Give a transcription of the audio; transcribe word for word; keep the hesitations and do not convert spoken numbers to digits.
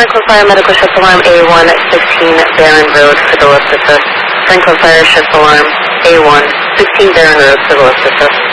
Franklin Fire Medical Shift Alarm A one, sixteen Barron Road, Civil Assist. Franklin Fire Shift Alarm A one, sixteen Barron Road, Civil Assist.